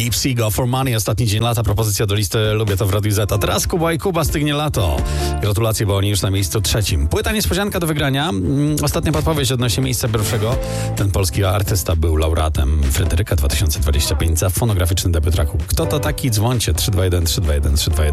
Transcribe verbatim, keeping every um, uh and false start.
Pete Seeger, For Money, ostatni dzień lata, propozycja do listy Lubię to w Radiu Z. A teraz Kuba i Kuba, Stygnie lato. Gratulacje, bo oni już na miejscu trzecim. Płyta niespodzianka do wygrania. Ostatnia podpowiedź odnośnie miejsca pierwszego. Ten polski artysta był laureatem Fryderyka dwa tysiące dwudziestego piątego za fonograficzny debiut raku. Kto to taki? Dzwońcie trzy dwa jeden trzy dwa jeden trzy dwa jeden.